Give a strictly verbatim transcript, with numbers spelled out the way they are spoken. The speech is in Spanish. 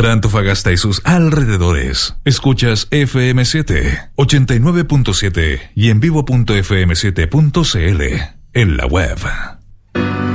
Para Antofagasta y sus alrededores, escuchas F M siete, ochenta y nueve punto siete y en vivo punto f m siete punto c l en la web.